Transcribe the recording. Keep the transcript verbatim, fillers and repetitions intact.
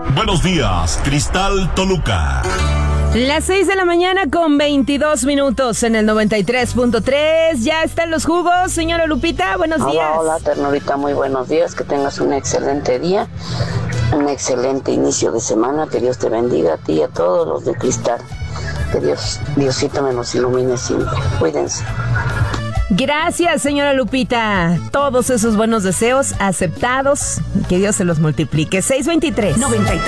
Buenos días, Cristal Toluca. Las seis de la mañana con veintidós minutos en el noventa y tres punto tres. Ya están los jugos, señora Lupita, buenos hola, días. Hola, ternurita, muy buenos días. Que tengas un excelente día, un excelente inicio de semana. Que Dios te bendiga a ti y a todos los de Cristal. Que Dios, Diosito me los ilumine siempre. Cuídense. Gracias, señora Lupita. Todos esos buenos deseos aceptados. Que Dios se los multiplique. seis veintitrés. noventa y tres